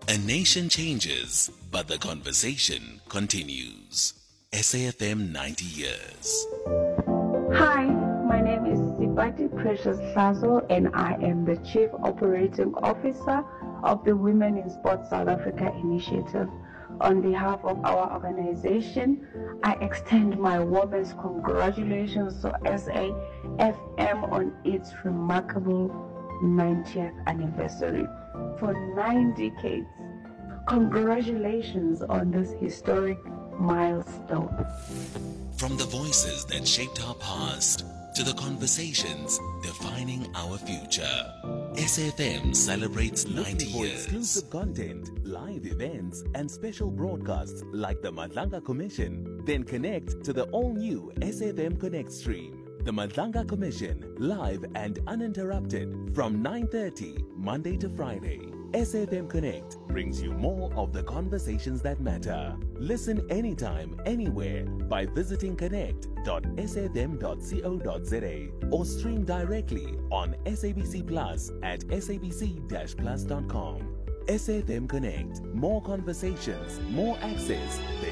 A nation changes, but the conversation continues. SAFM 90 years. Hi, my name is Sipati Precious Hlazo, and I am the Chief Operating Officer of the Women in Sports South Africa initiative. On behalf of our organization, I extend my warmest congratulations to SAFM on its remarkable 90th anniversary. For 9 decades, congratulations on this historic milestone. From the voices that shaped our past to the conversations defining our future, SAFM celebrates 90 for years. Exclusive content, live events, and special broadcasts like the Madlanga Commission. Then connect to the all-new SAFM Connect stream. The Madlanga Commission, live and uninterrupted from 9:30 Monday to Friday. SAFM Connect brings you more of the conversations that matter. Listen anytime, anywhere by visiting connect.safm.co.za or stream directly on SABC Plus at sabc-plus.com. SAFM Connect. More conversations, more access.